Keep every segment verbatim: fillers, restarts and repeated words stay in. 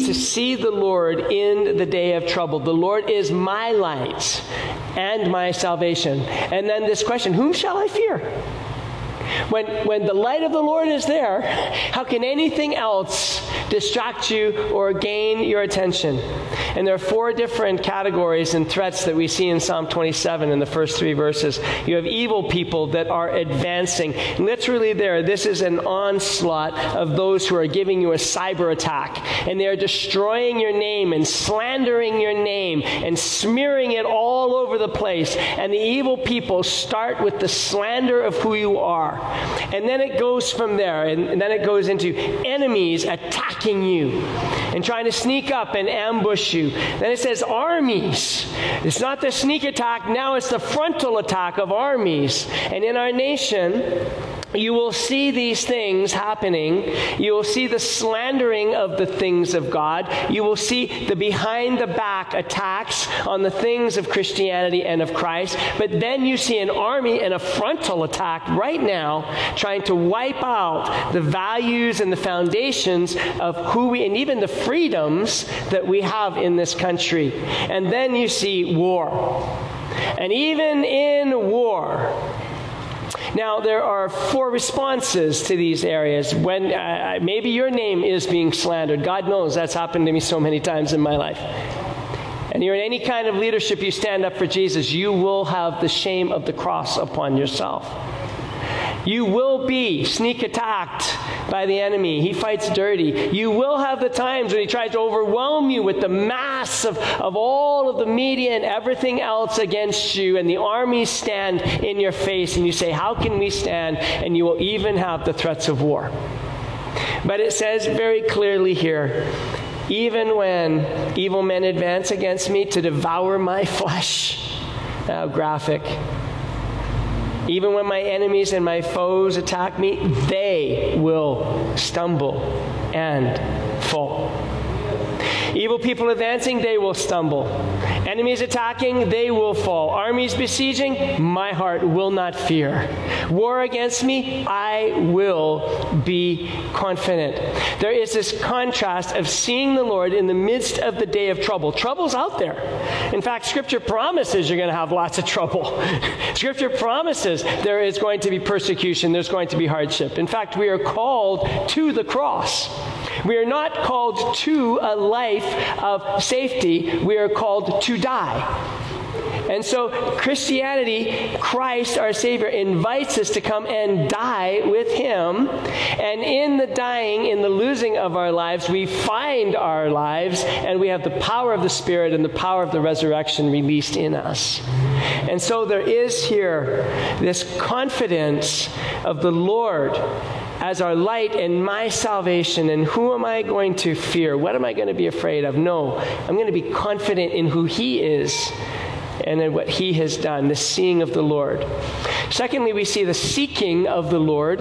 to see the Lord in the day of trouble. The Lord is my light and my salvation. And then this question, whom shall I fear? When, when the light of the Lord is there, how can anything else distract you or gain your attention? And there are four different categories and threats that we see in Psalm twenty-seven in the first three verses. You have evil people that are advancing. Literally there, this is an onslaught of those who are giving you a cyber attack. And they are destroying your name and slandering your name and smearing it all over the place. And the evil people start with the slander of who you are. And then it goes from there, and, and then it goes into enemies attacking you and trying to sneak up and ambush you. Then it says armies. It's not the sneak attack, now it's the frontal attack of armies. And in our nation, you will see these things happening. You will see the slandering of the things of God. You will see the behind-the-back attacks on the things of Christianity and of Christ. But then you see an army and a frontal attack right now trying to wipe out the values and the foundations of who we, and even the freedoms that we have in this country. And then you see war. And even in war, now, there are four responses to these areas. When uh, maybe your name is being slandered. God knows that's happened to me so many times in my life. And you're in any kind of leadership, you stand up for Jesus, you will have the shame of the cross upon yourself. You will be sneak attacked by the enemy. He fights dirty. You will have the times when he tries to overwhelm you with the mass of, of all of the media and everything else against you, and the armies stand in your face, and you say, how can we stand? And you will even have the threats of war. But it says very clearly here, even when evil men advance against me to devour my flesh. How graphic. Even when my enemies and my foes attack me, they will stumble and fall. Evil people advancing, they will stumble. Enemies attacking, they will fall. Armies besieging, my heart will not fear. War against me, I will be confident. There is this contrast of seeing the Lord in the midst of the day of trouble. Trouble's out there. In fact, Scripture promises you're going to have lots of trouble. Scripture promises there is going to be persecution, there's going to be hardship. In fact, we are called to the cross. We are not called to a life of safety. We are called to die. And so Christianity, Christ, our Savior, invites us to come and die with Him. And in the dying, in the losing of our lives, we find our lives, and we have the power of the Spirit and the power of the resurrection released in us. And so there is here this confidence of the Lord as our light and my salvation. And who am I going to fear? What am I going to be afraid of? No, I'm going to be confident in who He is and in what He has done, the seeing of the Lord. Secondly, we see the seeking of the Lord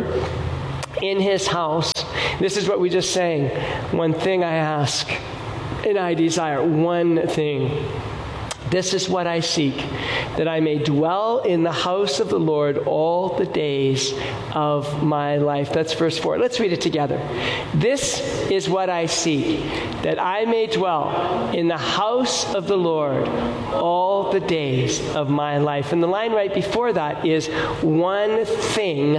in His house. This is what we just sang. One thing I ask, and I desire. One thing. This is what I seek, that I may dwell in the house of the Lord all the days of my life. That's verse four. Let's read it together. This is what I seek, that I may dwell in the house of the Lord all the days of my life. And the line right before that is one thing,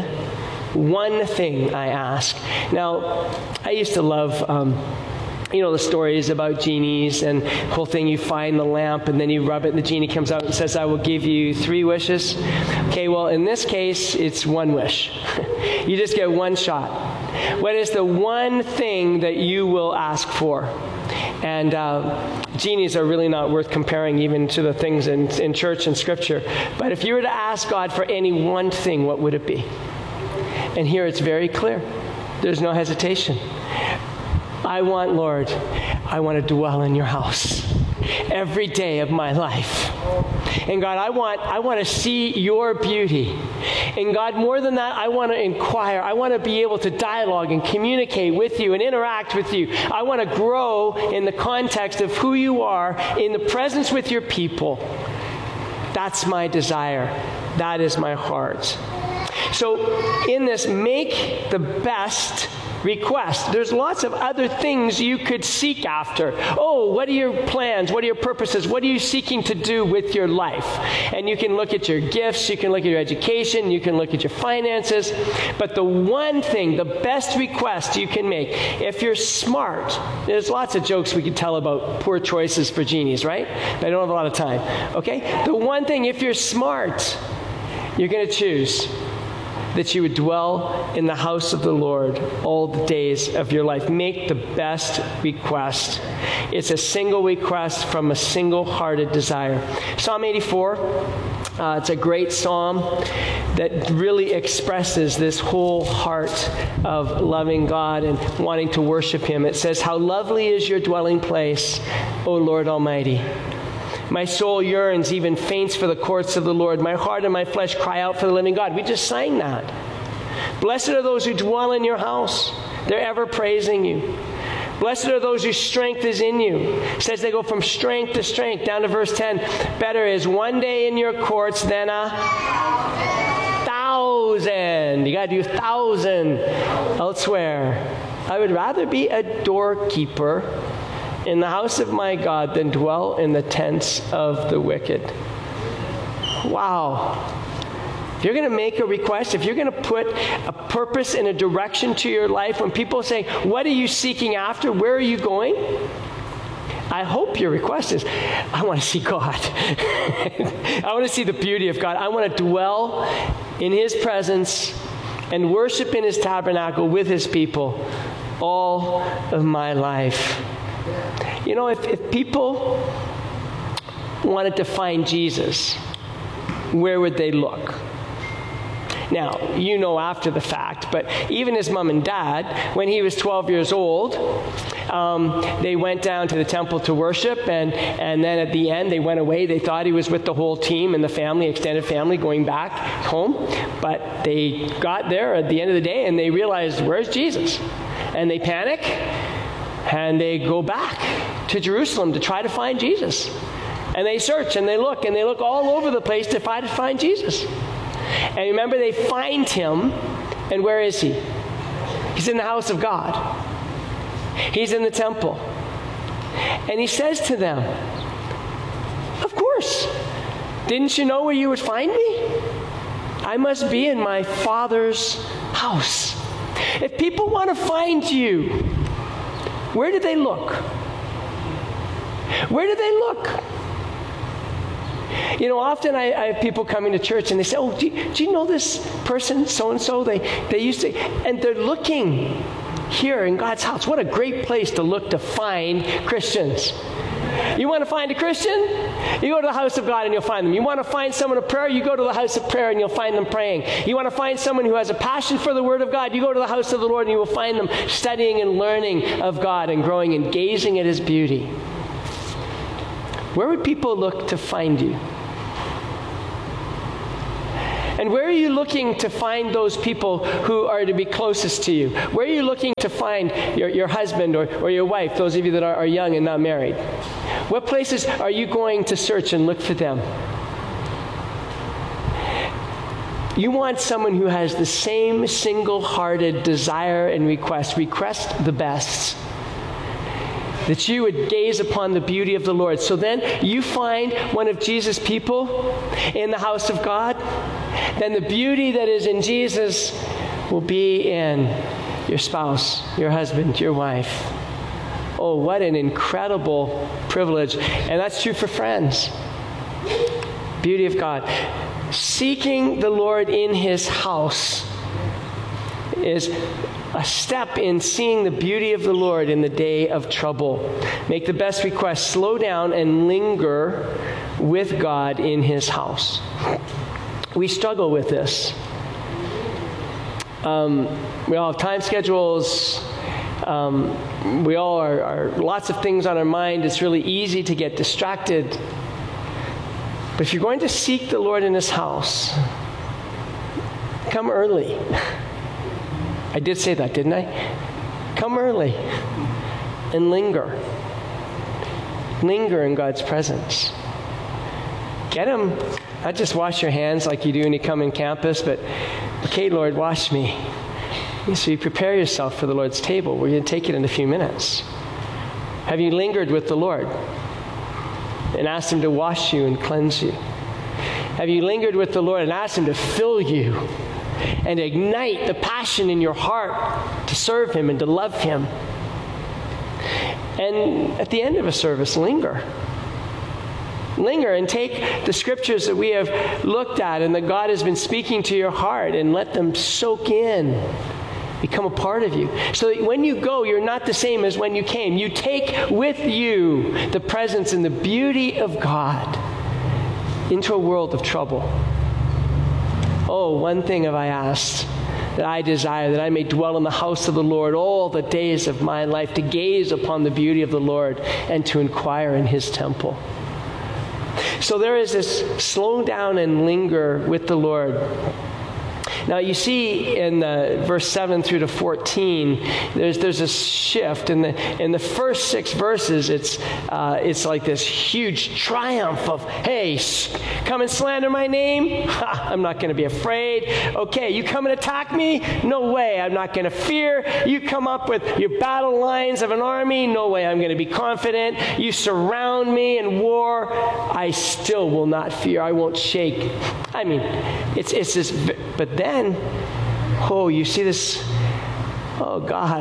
one thing I ask. Now, I used to love... Um, You know, the stories about genies and the whole thing, you find the lamp and then you rub it and the genie comes out and says, I will give you three wishes. Okay, well, in this case, it's one wish. You just get one shot. What is the one thing that you will ask for? And uh, genies are really not worth comparing even to the things in, in church and Scripture. But if you were to ask God for any one thing, what would it be? And here it's very clear. There's no hesitation. I want, Lord, I want to dwell in your house every day of my life. And God, I want, I want to see your beauty. And God, more than that, I want to inquire. I want to be able to dialogue and communicate with you and interact with you. I want to grow in the context of who you are, in the presence with your people. That's my desire. That is my heart. So in this, make the best request. There's lots of other things you could seek after. Oh, what are your plans? What are your purposes? What are you seeking to do with your life? And you can look at your gifts, you can look at your education, you can look at your finances. But the one thing, the best request you can make, if you're smart, there's lots of jokes we could tell about poor choices for genies, right? But I don't have a lot of time. Okay? The one thing, if you're smart, you're going to choose that you would dwell in the house of the Lord all the days of your life. Make the best request. It's a single request from a single-hearted desire. Psalm eighty-four, uh, it's a great psalm that really expresses this whole heart of loving God and wanting to worship Him. It says, "How lovely is your dwelling place, O Lord Almighty. My soul yearns, even faints for the courts of the Lord. My heart and my flesh cry out for the living God." We just sang that. Blessed are those who dwell in your house. They're ever praising you. Blessed are those whose strength is in you. It says they go from strength to strength. Down to verse ten. Better is one day in your courts than a thousand. You got to do a thousand elsewhere. I would rather be a doorkeeper in the house of my God than dwell in the tents of the wicked. Wow. If you're going to make a request, if you're going to put a purpose and a direction to your life, when people say, what are you seeking after? Where are you going? I hope your request is, I want to see God. I want to see the beauty of God. I want to dwell in His presence and worship in His tabernacle with His people all of my life. You know, if, if people wanted to find Jesus, where would they look? Now, you know after the fact, but even his mom and dad, when he was twelve years old, um, they went down to the temple to worship, and, and then at the end, they went away. They thought he was with the whole team and the family, extended family, going back home. But they got there at the end of the day, and they realized, where's Jesus? And they panic, and they go back to Jerusalem to try to find Jesus. And they search, and they look, and they look all over the place to try to find Jesus. And remember, they find Him, and where is He? He's in the house of God. He's in the temple. And He says to them, of course, didn't you know where you would find me? I must be in my Father's house. If people want to find you, where do they look? Where do they look? You know, often I, I have people coming to church and they say, oh, do you, do you know this person, so-and-so? They, they used to, and they're looking here in God's house. What a great place to look to find Christians. You want to find a Christian? You go to the house of God and you'll find them. You want to find someone of prayer? You go to the house of prayer and you'll find them praying. You want to find someone who has a passion for the Word of God? You go to the house of the Lord and you will find them studying and learning of God and growing and gazing at His beauty. Where would people look to find you? And where are you looking to find those people who are to be closest to you? Where are you looking to find your, your husband or, or your wife, those of you that are, are young and not married? What places are you going to search and look for them? You want someone who has the same single-hearted desire and request. Request the best. That you would gaze upon the beauty of the Lord. So then you find one of Jesus' people in the house of God, then the beauty that is in Jesus will be in your spouse, your husband, your wife. Oh, what an incredible privilege. And that's true for friends. Beauty of God. Seeking the Lord in His house is a step in seeing the beauty of the Lord in the day of trouble. Make the best request. Slow down and linger with God in His house. We struggle with this. Um, we all have time schedules. Um, we all are, are lots of things on our mind. It's really easy to get distracted. But if you're going to seek the Lord in His house, come early. I did say that, didn't I? Come early and linger. Linger in God's presence. Get Him. Not just wash your hands like you do when you come in campus, but okay, Lord, wash me. So you prepare yourself for the Lord's table. We're going to take it in a few minutes. Have you lingered with the Lord and asked him to wash you and cleanse you? Have you lingered with the Lord and asked him to fill you and ignite the passion in your heart to serve him and to love him? And at the end of a service, linger. Linger and take the scriptures that we have looked at and that God has been speaking to your heart and let them soak in, become a part of you. So that when you go, you're not the same as when you came. You take with you the presence and the beauty of God into a world of trouble. Oh, one thing have I asked, that I desire, that I may dwell in the house of the Lord all the days of my life, to gaze upon the beauty of the Lord and to inquire in his temple. So there is this slow down and linger with the Lord. Now you see in the verse seven through to fourteen, there's there's a shift. In the in the first six verses, it's uh, it's like this huge triumph of, hey, come and slander my name? Ha, I'm not going to be afraid. Okay, you come and attack me? No way, I'm not going to fear. You come up with your battle lines of an army? No way, I'm going to be confident. You surround me in war? I still will not fear. I won't shake. I mean, it's it's this, but then oh, you see this, oh, God,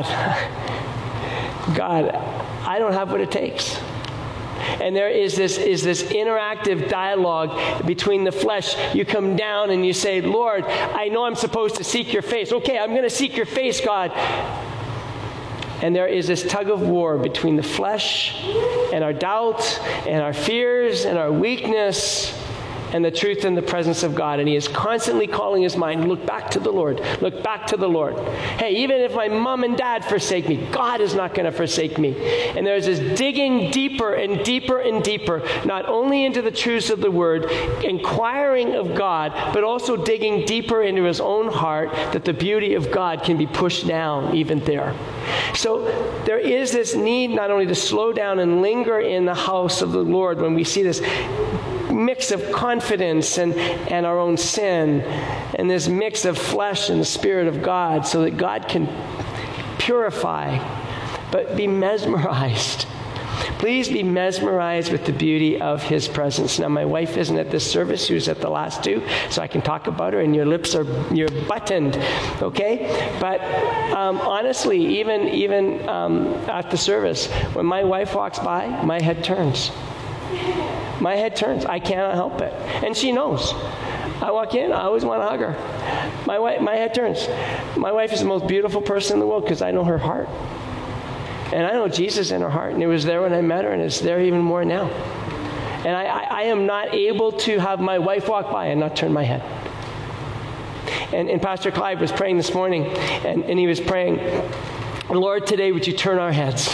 God, I don't have what it takes. And there is this is this interactive dialogue between the flesh. You come down and you say, Lord, I know I'm supposed to seek your face. Okay, I'm going to seek your face, God. And there is this tug of war between the flesh and our doubt and our fears and our weakness and the truth and the presence of God. And he is constantly calling his mind, look back to the Lord. Look back to the Lord. Hey, even if my mom and dad forsake me, God is not going to forsake me. And there's this digging deeper and deeper and deeper, not only into the truths of the word, inquiring of God, but also digging deeper into his own heart, that the beauty of God can be pushed down even there. So there is this need not only to slow down and linger in the house of the Lord when we see this mix of confidence and, and our own sin, and this mix of flesh and the Spirit of God, so that God can purify, but be mesmerized. Please be mesmerized with the beauty of his presence. Now, my wife isn't at this service. She was at the last two, so I can talk about her, and your lips are, you're buttoned, okay? But um, honestly, even, even um, at the service, when my wife walks by, my head turns. My head turns. I cannot help it. And she knows. I walk in, I always want to hug her. My wife, my head turns. My wife is the most beautiful person in the world because I know her heart. And I know Jesus in her heart. And it was there when I met her, and it's there even more now. And I, I, I am not able to have my wife walk by and not turn my head. And, and Pastor Clive was praying this morning, and, and he was praying, Lord, today would you turn our heads?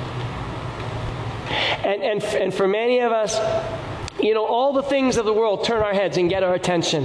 And, and, and for many of us, you know, all the things of the world turn our heads and get our attention.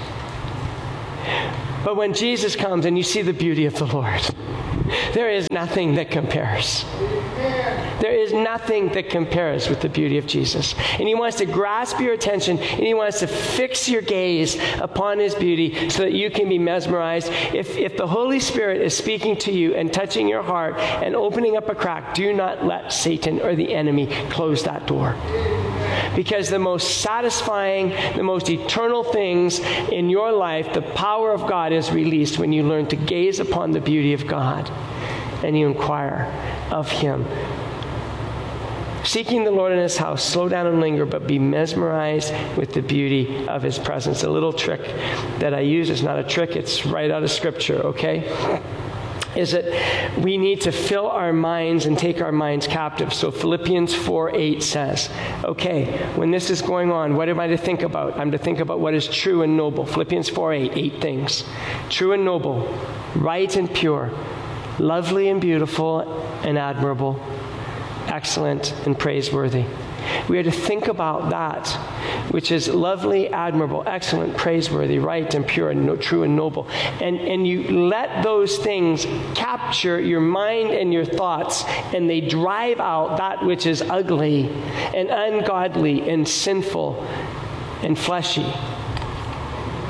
But when Jesus comes and you see the beauty of the Lord, there is nothing that compares. There is nothing that compares with the beauty of Jesus. And he wants to grasp your attention, and he wants to fix your gaze upon his beauty so that you can be mesmerized. If, if the Holy Spirit is speaking to you and touching your heart and opening up a crack, do not let Satan or the enemy close that door. Because the most satisfying, the most eternal things in your life, the power of God is released when you learn to gaze upon the beauty of God and you inquire of him. Seeking the Lord in his house, slow down and linger, but be mesmerized with the beauty of his presence. A little trick that I use is not a trick, it's right out of Scripture, okay? Is that we need to fill our minds and take our minds captive. So Philippians four eight says, okay, when this is going on, what am I to think about? I'm to think about what is true and noble. Philippians four eight, eight things. True and noble, right and pure, lovely and beautiful and admirable, excellent and praiseworthy. We are to think about that, which is lovely, admirable, excellent, praiseworthy, right and pure and no, true and noble. And, and you let those things capture your mind and your thoughts, and they drive out that which is ugly and ungodly and sinful and fleshy.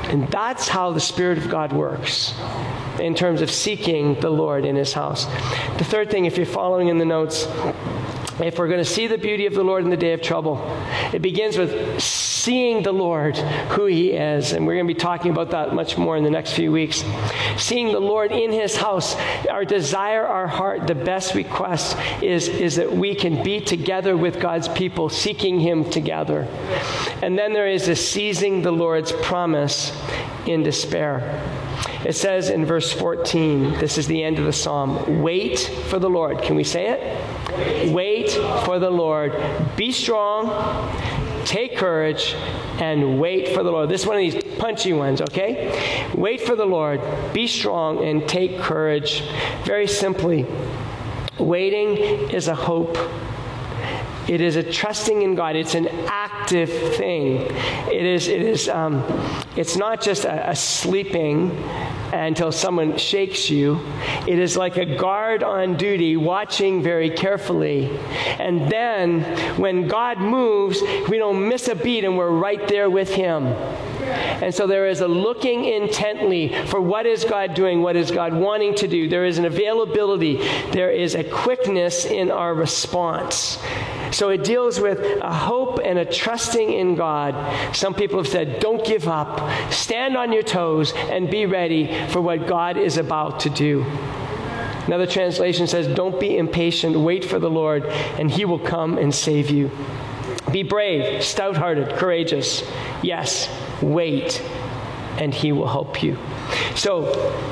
And that's how the Spirit of God works in terms of seeking the Lord in his house. The third thing, if you're following in the notes, if we're going to see the beauty of the Lord in the day of trouble, it begins with seeing the Lord, who he is. And we're going to be talking about that much more in the next few weeks. Seeing the Lord in his house, our desire, our heart, the best request is, is that we can be together with God's people, seeking him together. And then there is a seizing the Lord's promise in despair. It says in verse fourteen, this is the end of the psalm, wait for the Lord. Can we say it? Wait for the Lord. Be strong, take courage, and wait for the Lord. This is one of these punchy ones, okay? Wait for the Lord. Be strong and take courage. Very simply, waiting is a hope. It is a trusting in God. It's an active thing. It is. It is. Um, it's not just a, a sleeping until someone shakes you. It is like a guard on duty, watching very carefully. And then, when God moves, we don't miss a beat, and we're right there with him. And so there is a looking intently for what is God doing, what is God wanting to do. There is an availability. There is a quickness in our response. So it deals with a hope and a trusting in God. Some people have said, don't give up. Stand on your toes and be ready for what God is about to do. Another translation says, don't be impatient. Wait for the Lord, and he will come and save you. Be brave, stout-hearted, courageous. Yes, wait, and he will help you. So,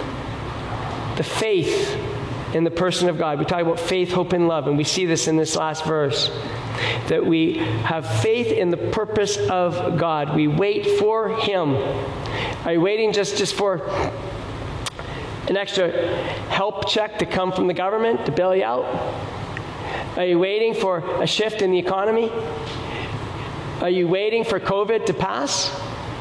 the faith in the person of God. We talk about faith, hope, and love, and we see this in this last verse. That we have faith in the purpose of God. We wait for him. Are you waiting just, just for an extra help check to come from the government to bail you out? Are you waiting for a shift in the economy? Are you waiting for COVID to pass?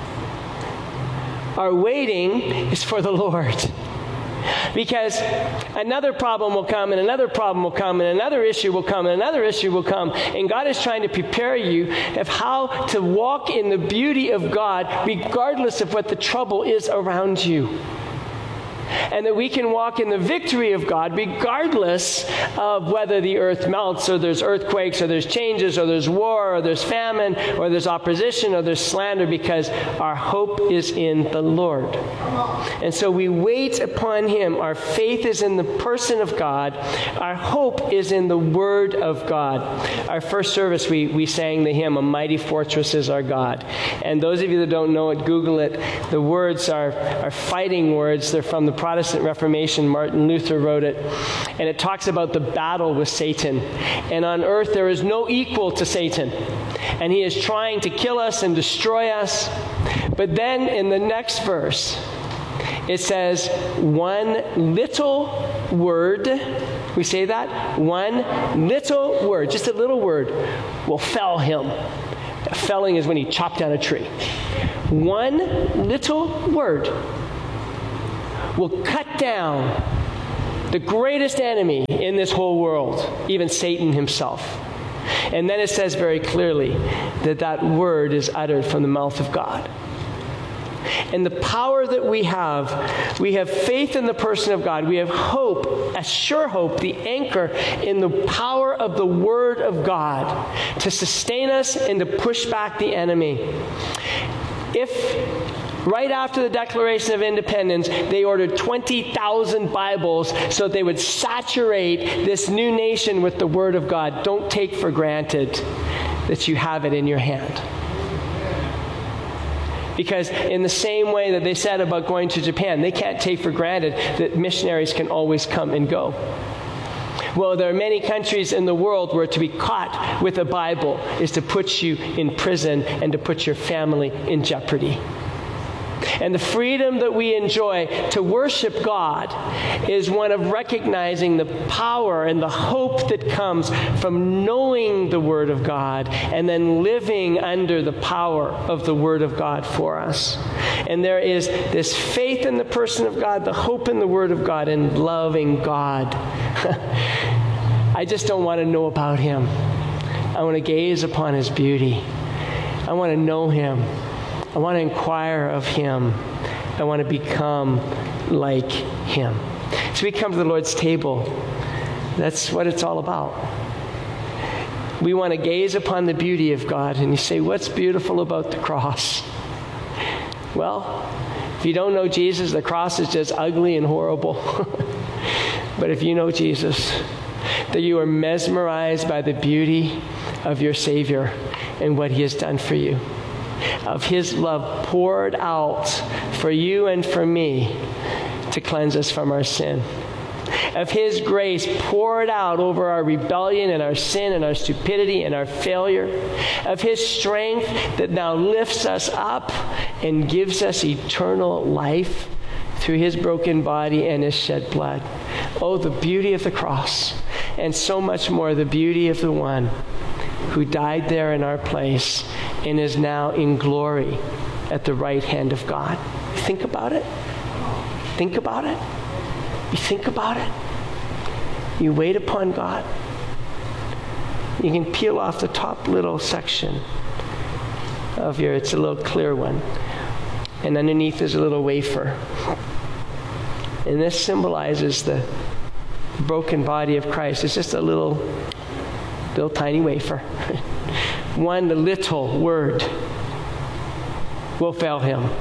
Our waiting is for the Lord. Because another problem will come, and another problem will come, and another issue will come, and another issue will come. And God is trying to prepare you of how to walk in the beauty of God regardless of what the trouble is around you. And that we can walk in the victory of God regardless of whether the earth melts, or there's earthquakes, or there's changes, or there's war, or there's famine, or there's opposition, or there's slander, because our hope is in the Lord. And so we wait upon him. Our faith is in the person of God. Our hope is in the Word of God. Our first service, we, we sang the hymn, A Mighty Fortress is Our God. And those of you that don't know it, Google it. The words are, are fighting words. They're from the Protestant Reformation. Martin Luther wrote it. And it talks about the battle with Satan. And on earth there is no equal to Satan. And he is trying to kill us and destroy us. But then in the next verse, it says, one little word, we say that? One little word, just a little word, will fell him. Felling is when he chopped down a tree. One little word will cut down the greatest enemy in this whole world, even Satan himself. And then it says very clearly that that word is uttered from the mouth of God. And the power that we have, we have faith in the person of God. We have hope, a sure hope, the anchor in the power of the Word of God to sustain us and to push back the enemy. If right after the Declaration of Independence, they ordered twenty thousand Bibles so they would saturate this new nation with the Word of God, don't take for granted that you have it in your hand. Because in the same way that they said about going to Japan, they can't take for granted that missionaries can always come and go. Well, there are many countries in the world where to be caught with a Bible is to put you in prison and to put your family in jeopardy. And the freedom that we enjoy to worship God is one of recognizing the power and the hope that comes from knowing the Word of God and then living under the power of the Word of God for us. And there is this faith in the person of God, the hope in the Word of God, and loving God. I just don't want to know about Him. I want to gaze upon His beauty. I want to know Him. I want to inquire of him. I want to become like him. So we come to the Lord's table. That's what it's all about. We want to gaze upon the beauty of God. And you say, what's beautiful about the cross? Well, if you don't know Jesus, the cross is just ugly and horrible. But if you know Jesus, that you are mesmerized by the beauty of your Savior and what he has done for you, of his love poured out for you and for me to cleanse us from our sin, of his grace poured out over our rebellion and our sin and our stupidity and our failure, of his strength that now lifts us up and gives us eternal life through his broken body and his shed blood. Oh, the beauty of the cross, and so much more the beauty of the one who died there in our place and is now in glory at the right hand of God. Think about it. Think about it. You think about it. You wait upon God. You can peel off the top little section of your, it's a little clear one. And underneath is a little wafer. And this symbolizes the broken body of Christ. It's just a little, little tiny wafer. One little word will fail him.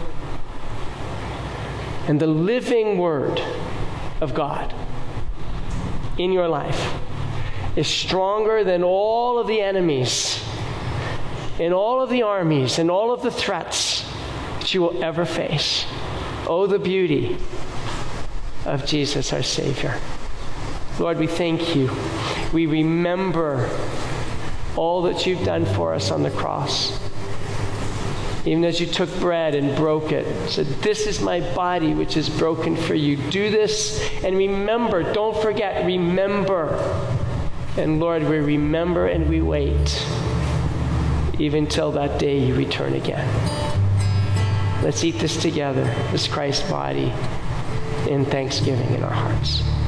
And the living word of God in your life is stronger than all of the enemies and all of the armies and all of the threats that you will ever face. Oh, the beauty of Jesus, our Savior. Lord, we thank you. We remember all that you've done for us on the cross. Even as you took bread and broke it, said, this is my body which is broken for you. Do this and remember. Don't forget, remember. And Lord, we remember and we wait even till that day you return again. Let's eat this together, this Christ's body, in thanksgiving in our hearts.